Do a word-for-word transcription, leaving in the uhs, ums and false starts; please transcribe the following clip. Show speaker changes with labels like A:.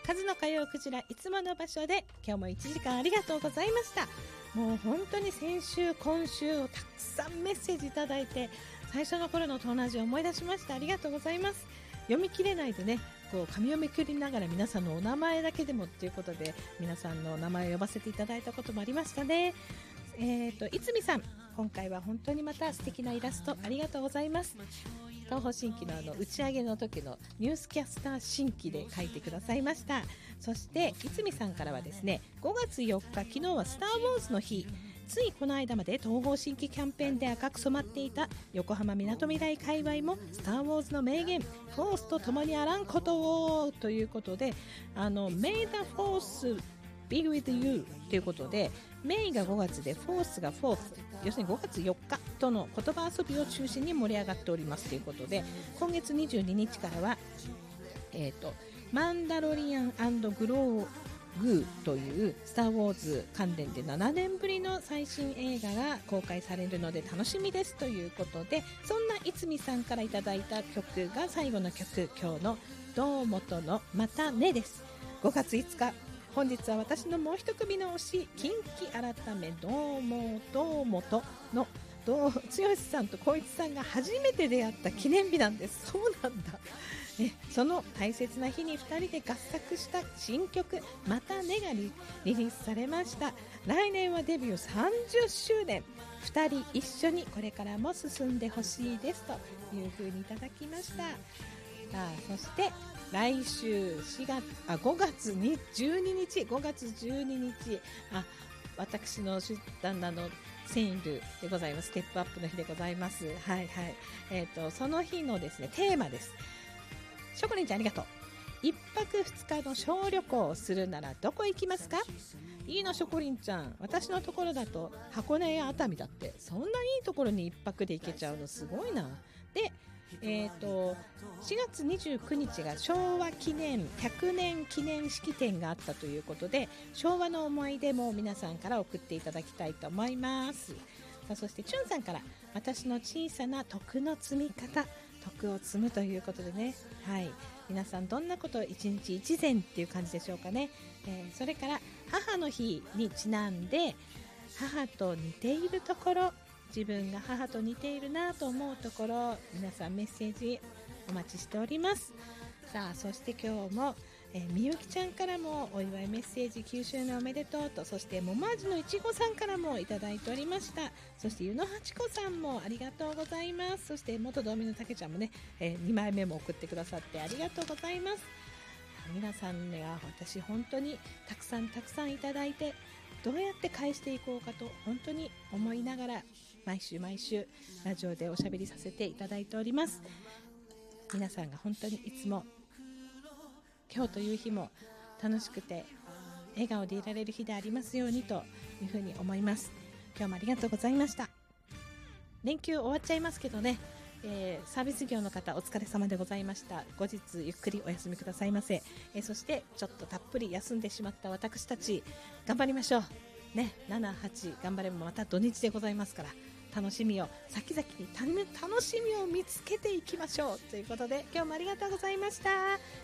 A: 数の通うクジラ、いつもの場所で今日もいちじかんありがとうございました。もう本当に先週今週たくさんメッセージいただいて、最初の頃のと同じ思い出しました。ありがとうございます。読み切れないでね、こう紙をめくりながら皆さんのお名前だけでもということで皆さんのお名前を呼ばせていただいたこともありましたね。えーと、いつみさん、今回は本当にまた素敵なイラストありがとうございます。東方神起のあの打ち上げの時のニュースキャスター神起で書いてくださいました。そしていつみさんからはですね、ごがつよっか、昨日はスターウォーズの日、ついこの間まで東方神起キャンペーンで赤く染まっていた横浜みなとみらい界隈もスターウォーズの名言、フォースと共にあらんことをということで、あの May the Force be with you ということで、メイがごがつでフォースがフォース、要するにごがつよっかとの言葉遊びを中心に盛り上がっておりますということで、今月にじゅうににちからは、えーと、マンダロリアン&グローグーというスターウォーズ関連でななねんぶりの最新映画が公開されるので楽しみですということで、そんないつみさんからいただいた曲が最後の曲、今日の堂本のまたねです。ごがついつか、本日は私のもう一組の推し、近畿改めどうも堂本の剛さんと光一さんが初めて出会った記念日なんです。そうなんだ、ね、その大切な日にふたりで合作した新曲またねが リ, リリースされました。来年はデビューさんじゅっしゅうねん、ふたり一緒にこれからも進んでほしいですという風にいただきました。さあ、そして来週しがつあごがつにじゅうににちごがつじゅうににち、あ私の旦那のセインルでございます。ステップアップの日でございます。はいはい、えーと、その日のですねテーマです。ショコリンちゃんありがとう。いっぱくふつかの小旅行をするならどこ行きますか？いいなショコリンちゃん、私のところだと箱根や熱海だって、そんないいところにいっぱくで行けちゃうのすごいな。でえー、としがつにじゅうくにちが昭和記念ひゃくねん記念式典があったということで、昭和の思い出も皆さんから送っていただきたいと思います。さあ、そしてチュンさんから、私の小さな徳の積み方、徳を積むということでね、はい、皆さんどんなことを一日一善っていう感じでしょうかね。えー、それから母の日にちなんで、母と似ているところ、自分が母と似ているなと思うところ、皆さんメッセージお待ちしております。さあ、そして今日も、えー、みゆきちゃんからもお祝いメッセージ、きゅうしゅうねんおめでとうと、そしてもも味のいちごさんからもいただいておりました。そしてゆのはちこさんもありがとうございます。そして元道民のたけちゃんもね、えー、にまいめも送ってくださってありがとうございます。皆さんには私本当にたくさんたくさんいただいて、どうやって返していこうかと本当に思いながら毎週毎週ラジオでおしゃべりさせていただいております。皆さんが本当にいつも今日という日も楽しくて笑顔でいられる日でありますようにというふうに思います。今日もありがとうございました。連休終わっちゃいますけどね、えー、サービス業の方お疲れ様でございました。後日ゆっくりお休みくださいませ。えー、そしてちょっとたっぷり休んでしまった私たち頑張りましょうね。なな、はち頑張ればまた土日でございますから、楽しみを先々に楽しみを見つけていきましょうということで、今日もありがとうございました。